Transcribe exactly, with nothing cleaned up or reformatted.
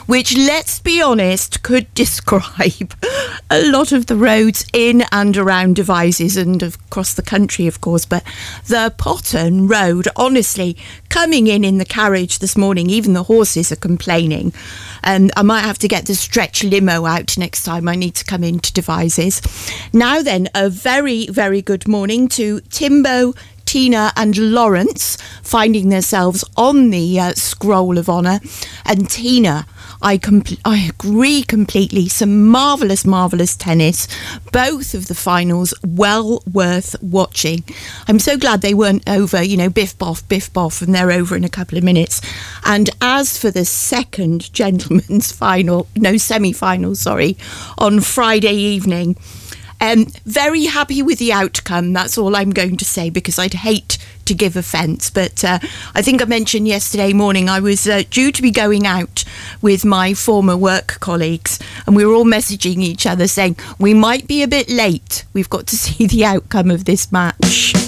which, let's be honest, could describe a lot of the roads in and around Devizes and across the country, of course. But the Potton Road, honestly, coming in in the carriage this morning, even the horses are complaining. And I might have to get the stretch limo out next time I need to come into Devizes. Now then, a very, very good morning to Timbo, Tina and Lawrence, finding themselves on the uh, scroll of honour. And Tina, I compl- I agree completely. Some marvellous, marvellous tennis. Both of the finals well worth watching. I'm so glad they weren't over, you know, biff boff, biff boff, and they're over in a couple of minutes. And as for the second gentlemen's final, no, semi-final, sorry, on Friday evening, Um, very happy with the outcome. That's all I'm going to say, because I'd hate to give offence. But uh, I think I mentioned yesterday morning I was uh, due to be going out with my former work colleagues, and we were all messaging each other saying we might be a bit late. We've got to see the outcome of this match.